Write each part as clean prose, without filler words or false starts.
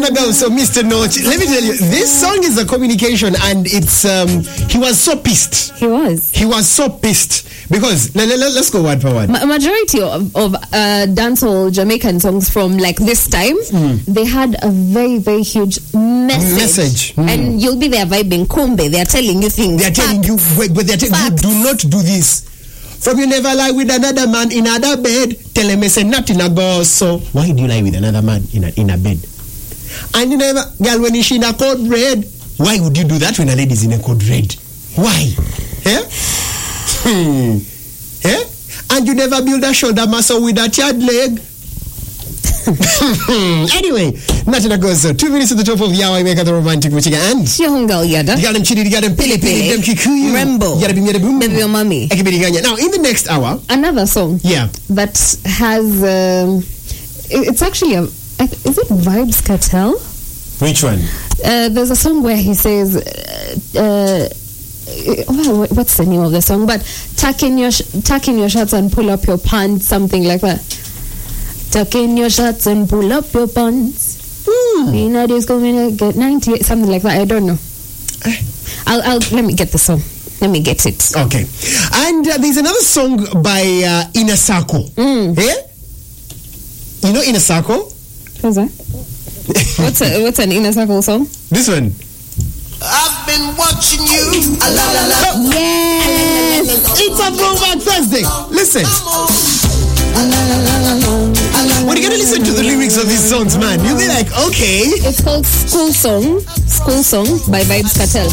National so Mr. Noche, let me tell you, this song is a communication, and it's he was so pissed. He was so pissed because let's go word for word. Majority of dancehall Jamaican songs from like this time, they had a very, very huge message. And you'll be there vibing kumbe. They are telling you things. They are telling you, but they are telling you, do not do this. From you never lie with another man in another bed. Tell him I say nothing about so. Why do you lie with another man in a bed? And you never, girl, when she in a code red, why would you do that when a lady is in a code red? Why? And you never build a shoulder muscle with a third leg. Anyway, nothing goes so 2 minutes at the top of the hour. I make the romantic which and yada. You got them chitty, you got them pili pili, them kikuyu, Rembo, you got them boom, baby your mommy. Now in the next hour, another song. Yeah, that has it's actually is it Vybz Kartel? Which one? There's a song where he says what's the name of the song? But tuck in your shirts and pull up your pants, something like that. Tuck in your shirts and pull up your pants. Is going to get 98, something like that. I don't know. I'll let me get the song. Let me get it. Okay. And there's another song by Inner Circle. You know Inner Circle? What's that? What's an Inner Circle song? This one. I've been watching you. Yes. It's a Throwback Thursday. Listen. When you're gonna listen to the lyrics of these songs, man, you'll be like, okay. It's called School Song by Vybz Kartel.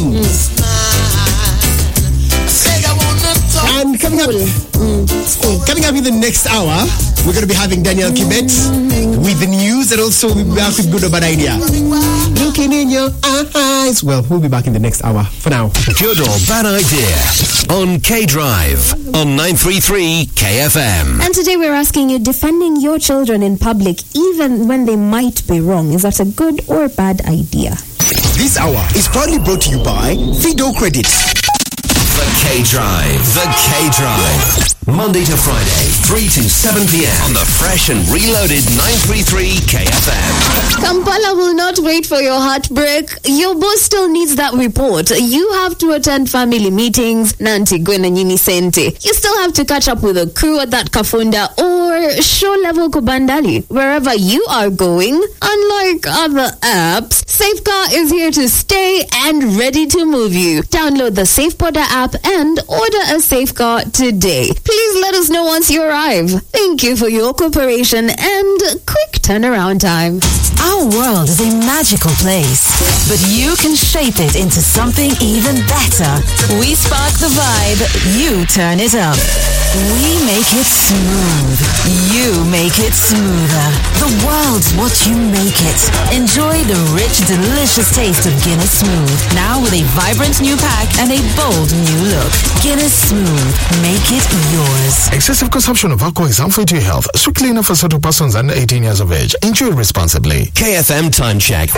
And coming up in the next hour, we're going to be having Daniel Kibet with the news, and also we'll be back with Good or Bad Idea. Looking in your eyes. Well, we'll be back in the next hour. For now, Good or Bad Idea on K Drive on 933 KFM. And today we're asking you, defending your children in public even when they might be wrong, is that a good or bad idea? This hour is proudly brought to you by Fido Credit. The K Drive. Monday to Friday, 3 to 7 p.m. on the fresh and reloaded 933 KFM. Kampala will not wait for your heartbreak. Your boss still needs that report. You have to attend family meetings, Nanti Gwena Nyini Sente. You still have to catch up with a crew at that Kafunda or show level Kubandali. Wherever you are going, unlike other apps, Safecar is here to stay and ready to move you. Download the SafePorter app and order a Safecar today. Please let us know once you arrive. Thank you for your cooperation and quick turnaround time. Our world is a magical place, but you can shape it into something even better. We spark the vibe, you turn it up. We make it smooth, you make it smoother. The world's what you make it. Enjoy the rich, delicious taste of Guinness Smooth, now with a vibrant new pack and a bold new look. Guinness Smooth, make it yours. Excessive consumption of alcohol is harmful to your health. Strictly enough for certain persons under 18 years of age. Enjoy responsibly. KFM Time Check.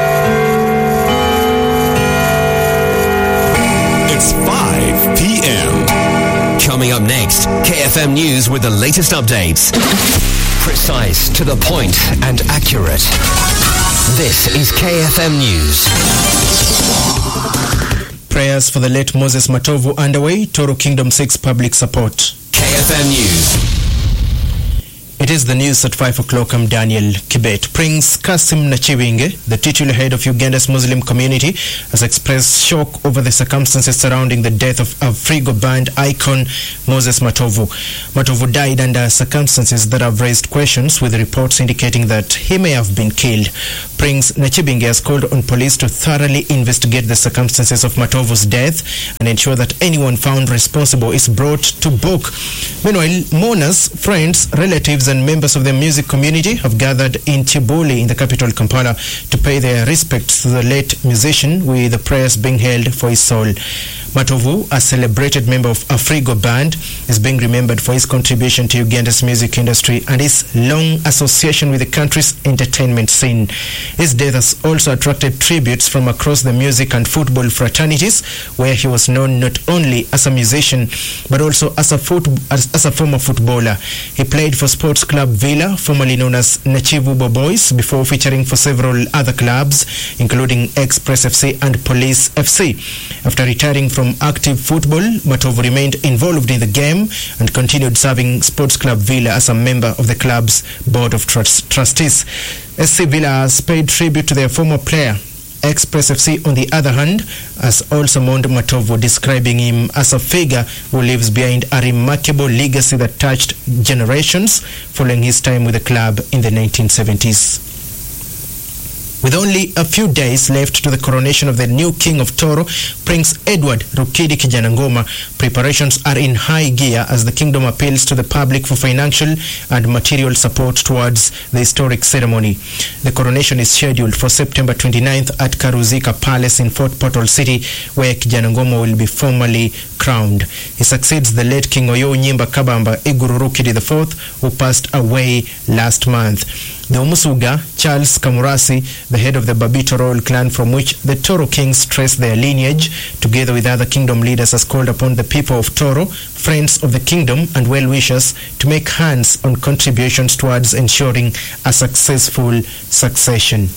It's 5 p.m. Coming up next, KFM News with the latest updates. Precise, to the point, and accurate. This is KFM News. Prayers for the late Moses Matovu underway. Toro Kingdom 6 public support. KFM News. It is the news at 5 o'clock. I'm Daniel Kibet. Prince Kasim Nachiwinge, the titular head of Uganda's Muslim community, has expressed shock over the circumstances surrounding the death of Afrigo band icon Moses Matovu. Matovu died under circumstances that have raised questions, with reports indicating that he may have been killed. Prince Nachiwinge has called on police to thoroughly investigate the circumstances of Matovu's death and ensure that anyone found responsible is brought to book. Meanwhile, mourners, friends, relatives and members of the music community have gathered in Chibuli in the capital Kampala to pay their respects to the late musician, with the prayers being held for his soul. Matovu, a celebrated member of Afrigo Band, is being remembered for his contribution to Uganda's music industry and his long association with the country's entertainment scene. His death has also attracted tributes from across the music and football fraternities, where he was known not only as a musician but also as a former footballer. He played for Sports Club Villa, formerly known as Nachivubo Boys, before featuring for several other clubs, including Express FC and Police FC. After retiring from active football, Matovu remained involved in the game and continued serving Sports Club Villa as a member of the club's board of trustees. SC Villa has paid tribute to their former player. Express FC, on the other hand, has also mourned Matovu, describing him as a figure who lives behind a remarkable legacy that touched generations following his time with the club in the 1970s. With only a few days left to the coronation of the new King of Toro, Prince Edward Rukidi Kijanangoma, preparations are in high gear as the kingdom appeals to the public for financial and material support towards the historic ceremony. The coronation is scheduled for September 29th at Karuzika Palace in Fort Portal City, where Kijanangoma will be formally crowned. He succeeds the late King Oyo Nyimba Kabamba Iguru Rukidi IV, who passed away last month. The Umusuga, Charles Kamurasi, the head of the Babito royal clan from which the Toro kings trace their lineage, together with other kingdom leaders, has called upon the people of Toro, friends of the kingdom and well-wishers, to make hands-on contributions towards ensuring a successful succession.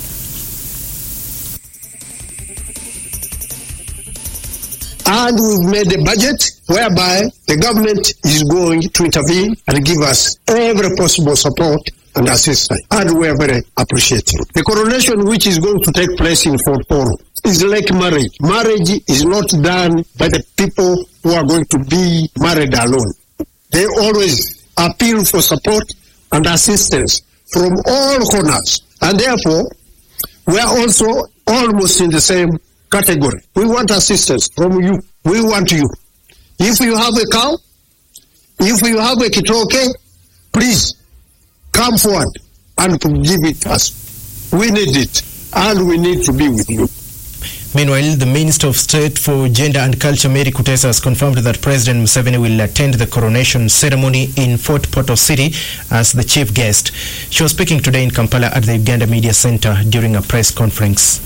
And we've made a budget whereby the government is going to intervene and give us every possible support and assistance, and we are very appreciative. The coronation which is going to take place in Fort Portal is like marriage. Marriage is not done by the people who are going to be married alone. They always appeal for support and assistance from all corners, and therefore we are also almost in the same category. We want assistance from you. We want you. If you have a cow, if you have a kitoke, please come forward and give it us. We need it, and we need to be with you. Meanwhile, the Minister of State for Gender and Culture, Mary Kutesa, has confirmed that President Museveni will attend the coronation ceremony in Fort Portal City as the chief guest. She was speaking today in Kampala at the Uganda Media Center during a press conference.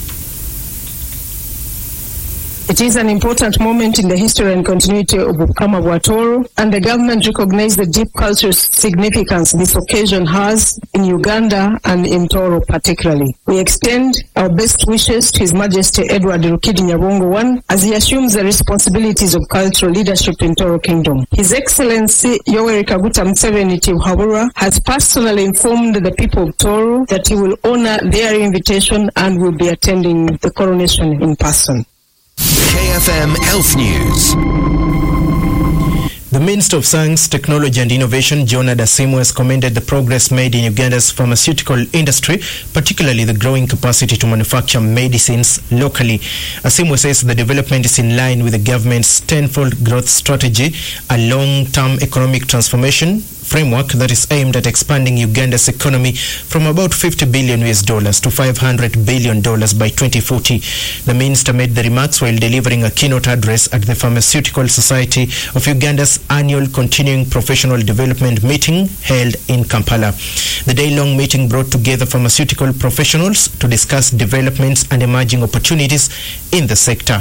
It is an important moment in the history and continuity of Bukama Bwatoro, and the government recognizes the deep cultural significance this occasion has in Uganda and in Toro particularly. We extend our best wishes to His Majesty Edward Rukidi Nyabongo I as he assumes the responsibilities of cultural leadership in Toro Kingdom. His Excellency Yoweri Kaguta Museveni Tibuhaburwa has personally informed the people of Toro that he will honor their invitation and will be attending the coronation in person. KFM Health News. The Minister of Science, Technology and Innovation, Jonah Dasimu, has commended the progress made in Uganda's pharmaceutical industry, particularly the growing capacity to manufacture medicines locally. Asimu says the development is in line with the government's tenfold growth strategy, a long-term economic transformation framework that is aimed at expanding Uganda's economy from about $50 billion to $500 billion by 2040. The minister made the remarks while delivering a keynote address at the Pharmaceutical Society of Uganda's annual continuing professional development meeting held in Kampala. The day-long meeting brought together pharmaceutical professionals to discuss developments and emerging opportunities in the sector.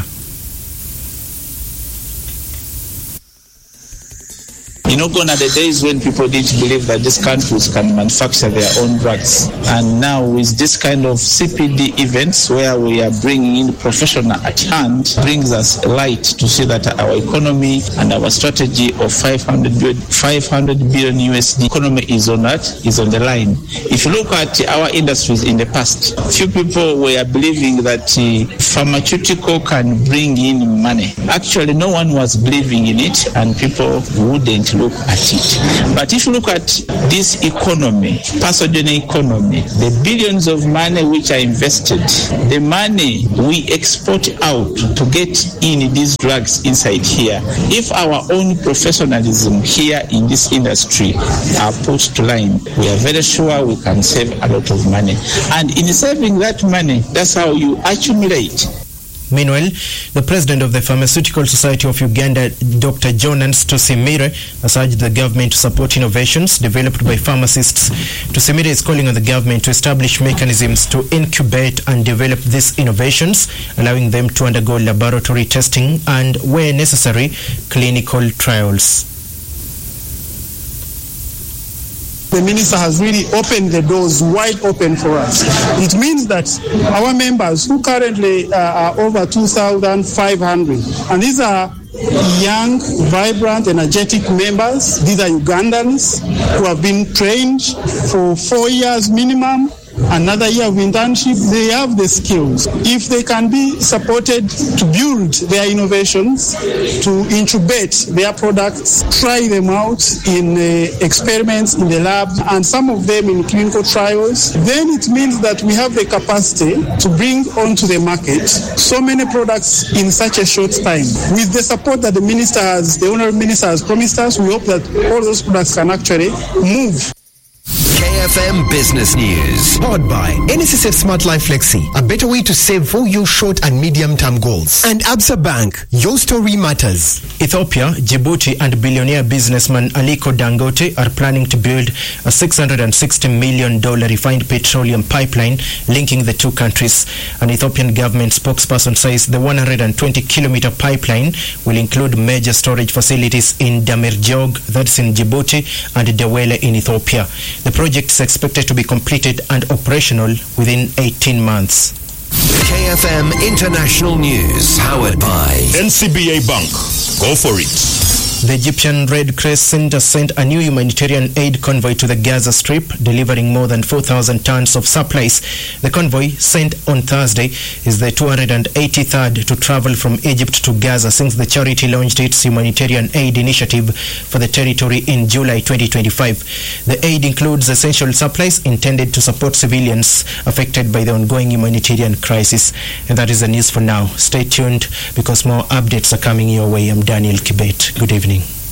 Gone are the days when people didn't believe that these countries can manufacture their own drugs. And now with this kind of CPD events where we are bringing in professional at hand, brings us light to see that our economy and our strategy of 500 billion USD economy is on the line. If you look at our industries in the past, few people were believing that pharmaceutical can bring in money. Actually, no one was believing in it, and people wouldn't look at it. But if you look at this economy, passenger economy, the billions of money which are invested, the money we export out to get in these drugs inside here, if our own professionalism here in this industry are put to line, we are very sure we can save a lot of money. And in saving that money, that's how you accumulate. Meanwhile, the president of the Pharmaceutical Society of Uganda, Dr. Jonas Tusimire, has urged the government to support innovations developed by pharmacists. Tusimire is calling on the government to establish mechanisms to incubate and develop these innovations, allowing them to undergo laboratory testing and, where necessary, clinical trials. The minister has really opened the doors wide open for us. It means that our members, who currently are over 2,500, and these are young, vibrant, energetic members. These are Ugandans who have been trained for 4 years minimum, another year of internship. They have the skills. If they can be supported to build their innovations, to incubate their products, try them out in experiments in the lab, and some of them in clinical trials, then it means that we have the capacity to bring onto the market so many products in such a short time. With the support that the Honourable Minister has promised us, we hope that all those products can actually move. KFM Business News. Powered by NSSF Smart Life Flexi, a better way to save for your short and medium-term goals. And Absa Bank, your story matters. Ethiopia, Djibouti and billionaire businessman Aliko Dangote are planning to build a $660 million refined petroleum pipeline linking the two countries. An Ethiopian government spokesperson says the 120-kilometer pipeline will include major storage facilities in Damerjog, that's in Djibouti, and Dawele in Ethiopia. The project is expected to be completed and operational within 18 months. KFM International News, powered by NCBA Bank. Go for it. The Egyptian Red Crescent has sent a new humanitarian aid convoy to the Gaza Strip, delivering more than 4,000 tons of supplies. The convoy, sent on Thursday, is the 283rd to travel from Egypt to Gaza since the charity launched its humanitarian aid initiative for the territory in July 2025. The aid includes essential supplies intended to support civilians affected by the ongoing humanitarian crisis. And that is the news for now. Stay tuned because more updates are coming your way. I'm Daniel Kibet. Good evening.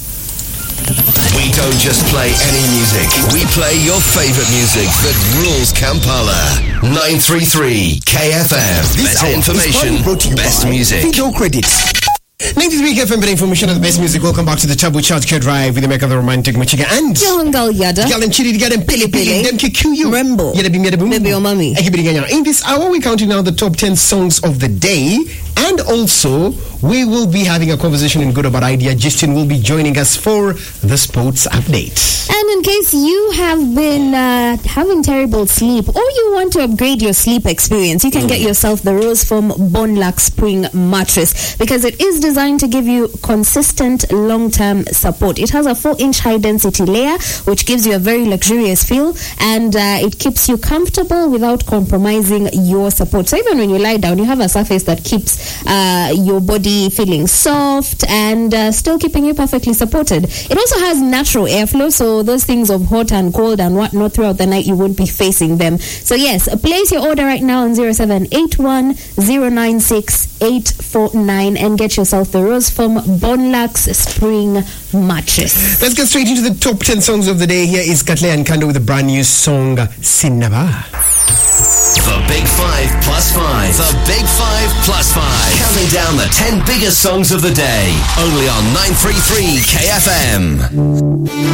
We don't just play any music. We play your favorite music that rules Kampala. 933 KFM. Better information, best music. Video credits. 93 KFM, better information and the best music. Welcome back to the Tabu Child Care Drive with the maker of the romantic Machiga and Jalangal Yada. Galan Chiri, Galan Pili Pili, Dem Kikuyu. Rembo. Yada Bimia Boom. Baby or mommy. In this hour, we're counting down the top 10 songs of the day. And also, we will be having a conversation in Good About Idea. Justin will be joining us for the sports update. And in case you have been having terrible sleep or you want to upgrade your sleep experience, you can get yourself the Rose Foam Bonlac Spring Mattress because it is designed to give you consistent long-term support. It has a 4-inch high-density layer which gives you a very luxurious feel, and it keeps you comfortable without compromising your support. So even when you lie down, you have a surface that keeps your body feeling soft and still keeping you perfectly supported. It also has natural airflow, so those things of hot and cold and whatnot throughout the night, you won't be facing them. So yes, place your order right now on 0781 096 849 and get yourself the Rose Foam Bonlac Spring Mattress. Let's get straight into the top 10 songs of the day. Here is Katle and Kando with a brand new song, Sinaba. The Big 5 plus 5. The Big 5 plus 5. Counting down the 10 biggest songs of the day. Only on 933 KFM.